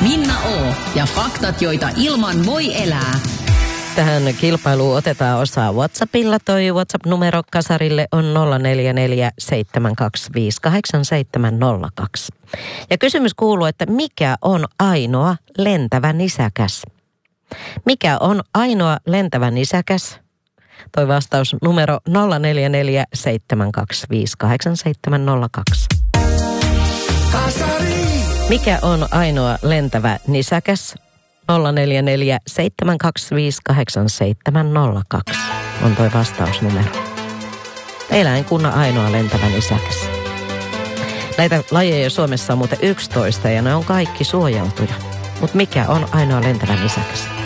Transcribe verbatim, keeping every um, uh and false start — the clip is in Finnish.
Minna O. ja faktat, joita ilman voi elää. Tähän kilpailuun otetaan osaa WhatsAppilla. Toi WhatsApp-numero kasarille on nolla neljä neljä seitsemän kaksi viisi kahdeksan seitsemän nolla kaksi. Ja kysymys kuuluu, että mikä on ainoa lentävä nisäkäs? Mikä on ainoa lentävä nisäkäs? Toi vastaus numero nolla neljä neljä seitsemän kaksi viisi kahdeksan seitsemän nolla kaksi. Kasari! Mikä on ainoa lentävä nisäkäs? nolla neljä neljä seitsemän kaksi viisi kahdeksan seitsemän nolla kaksi on toi vastausnumero. Eläinkunnan ainoa lentävä nisäkäs. Näitä lajeja Suomessa on muuten yksitoista ja ne on kaikki suojeltuja. Mutta mikä on ainoa lentävä nisäkäs?